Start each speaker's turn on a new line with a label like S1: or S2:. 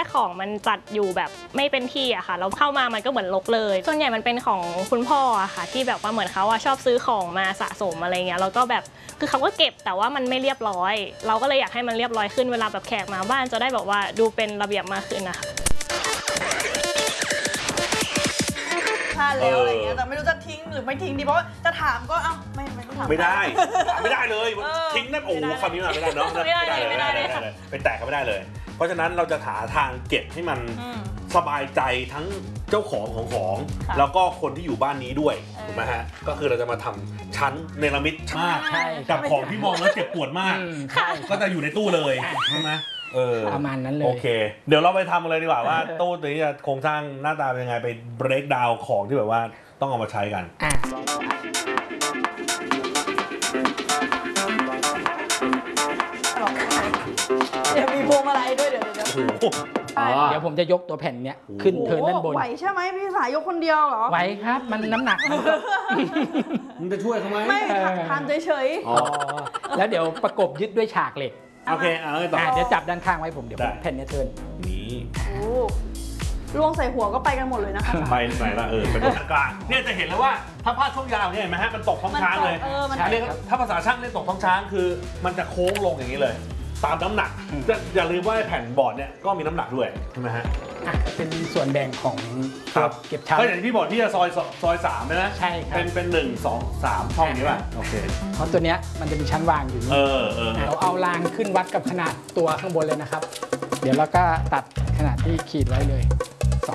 S1: ของมันจัดอยู่แบบไม่เป็นที่อะค่ะเราเข้ามามันก็เหมือนรกเลยส่วนใหญ่มันเป็นของคุณพ่ออะค่ะที่แบบว่าเหมือนเขาชอบซื้อของมาสะสมอะไรเงี้ยแล้วก็แบบคือเขาก็เก็บแต่ว่ามันไม่เรียบร้อยเราก็เลยอยากให้มันเรียบร้อยขึ้นเวลาแบบแขกมาบ้านจะได้แบบว่าดูเป็นระเบียบมากขึ้นนะคะ
S2: ทานแล้วอะไรเงี้ยแต่ไม่รู้จะทิ้งหรือไม่ทิ้งดีเพราะจะถามก็ไม่ต้องถาม
S3: ไม่ได้เลยทิ้งนั่นโอ้คำนี้มาไม่ได้เนาะไม่ได้เลยไปแตกก็ไม่ได้เลยเพราะฉะนั้นเราจะหาทางเก็บให้มันสบายใจทั้งเจ้าของของแล้วก็คนที่อยู่บ้านนี้ด้วยถูกไหมฮะก็คือเราจะมาทำชั้นเนรมิตมากกับของที่มองแล้วเจ็บปวดมากก็จะอยู่ในตู้เลยใช่ไหม
S4: ประมาณนั้นเลย
S3: โอเคเดี๋ยวเราไปทำเลยดีกว่าว่าตู้นี้จะโครงสร้างหน้าตาเป็นยังไงไป break down ของที่แบบว่าต้องเอามาใช้กัน
S2: เดี๋ยวมีพวงมาลัยด้วยเดี๋ยว
S4: เดี๋ยวผมจะยกตัวแผ่นเนี้ยขึ้นเทินด้านบน
S2: ไหวใช่ไหมพี่สายยกคนเดียวเหรอ
S4: ไหวครับมันน้ำหนัก
S3: มึงจะช่วยเขาไหม
S2: ไม่ทานเฉย
S4: ๆแล้วเดี๋ยวประกบยึดด้วยฉากเหล็ก
S3: โอเคต่อ
S4: เดี๋ยวจับด้านข้างไว้ผมเดี๋ยวแผ่นนี้เทิน
S3: นี่
S2: ล่วงใส่หัวก็ไปกันหมดเลยนะคะ
S3: ไปไหนละเป็นตรงกลางเนี่ยจะเห็นแล้วว่าถ้าพลาดช่วงยาวเนี่ยเห็นไหมฮะมันตกท้องช้างเลยถ้าภาษาช่างเรียกตกท้องช้างคือมันจะโค้งลงอย่างนี้เลยตามน้ำหนักอย่าลืมว่าแผ่นบอร์ดเนี่ยก็มีน้ำหนักด้วยใช่ไหมฮะ
S4: เป็นส่วนแบ่งของเก็บชั้น
S3: ก็อย่างที่พี่บอกที่จะซอย3นะ
S4: ใช่ครับ
S3: เป็น1 2 3ช่องนี้ป่ะโอเค
S4: เพราะตัวเนี้ยมันจะมีชั้นวางอยู่เราเอารางขึ้นวัดกับขนาดตัวข้างบนเลยนะครับเดี๋ยวเราก็ตัดขนาดที่ขีดไว้เลย